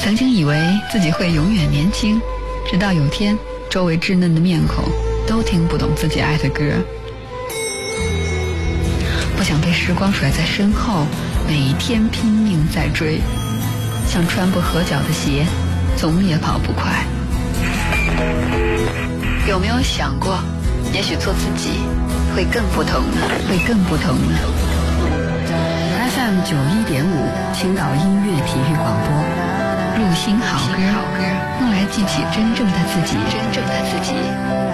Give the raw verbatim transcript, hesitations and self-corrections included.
曾经以为自己会永远年轻，直到有天周围稚嫩的面孔都听不懂自己爱的歌。不想被时光甩在身后，每天拼命在追，像穿不合脚的鞋，总也跑不快。有没有想过，也许做自己会更不同呢？会更不同呢 ？F M 九一点五，青岛音乐体育广播，入心好歌，用来记起真正的自己，真正的自己。